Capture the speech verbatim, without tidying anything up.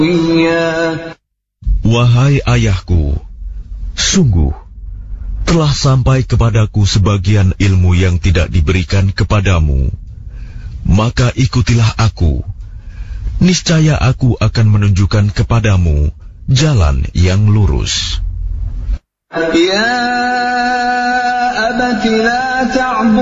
Wahai ayahku, sungguh telah sampai kepadaku sebagian ilmu yang tidak diberikan kepadamu. Maka ikutilah aku. Niscaya aku akan menunjukkan kepadamu jalan yang lurus. Ya abati la ta'bud